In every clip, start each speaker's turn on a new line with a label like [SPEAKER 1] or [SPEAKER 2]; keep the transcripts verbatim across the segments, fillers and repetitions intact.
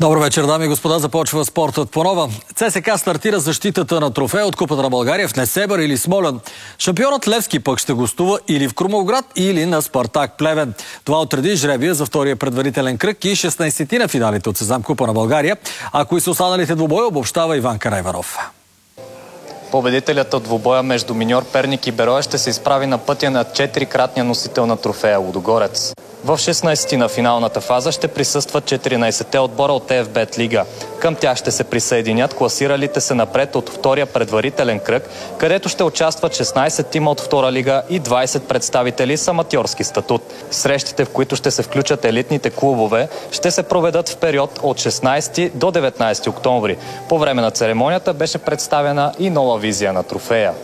[SPEAKER 1] Добър вечер, дами и господа. Започва спортът по нова. ЦСКА стартира защитата на трофея от Купата на България в Несебър или Смолян. Шампионът Левски пък ще гостува или в Крумовград, или на Спартак Плевен. Това отреди жребия за втория предварителен кръг и шестнайсети на финалите от Сезам Купа на България. А кои са останалите двубои, обобщава Иван Карайваров.
[SPEAKER 2] Победителят от двубоя между Миньор Перник и Берое ще се изправи на пътя на четирикратния носител на трофея Лудогорец. В шестнайсети на финалната фаза ще присъстват четиринайсетте отбора от ЕФБет Лига. Към тях ще се присъединят класиралите се напред от втория предварителен кръг, където ще участват шестнайсет тима от втора лига и двайсет представители с аматьорски статут. Срещите, в които ще се включат елитните клубове, ще се проведат в период от шестнайсети до деветнайсети октомври. По време на церемонията беше представена и нова визия на трофея.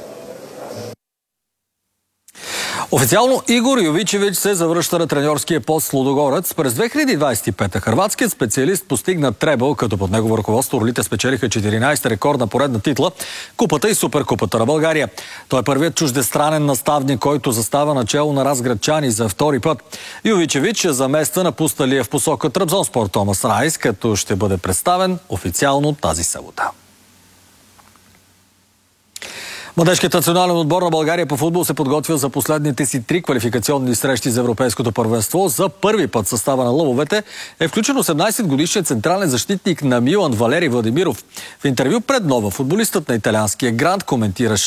[SPEAKER 1] Официално Игор Йовичевич се завръща на треньорския пост с Лудогорец. През две хиляди двайсет и пета хърватският специалист постигна требъл, като под негово ръководство орлите спечелиха четиринайсета рекордна поредна титла, Купата и Суперкупата на България. Той е първият чуждестранен наставник, който застава начело на разградчани за втори път. Йовичевич замества напусналия в посока Трабзонспор Томас Райс, като ще бъде представен официално тази събота. Младежкият национален отбор на България по футбол се подготвя за последните си три квалификационни срещи за Европейското първенство. За първи път в състава на лъвовете е включен осемнайсетгодишният централен защитник на Милан Валери Владимиров. В интервю пред Нова футболистът на италианския грант коментираше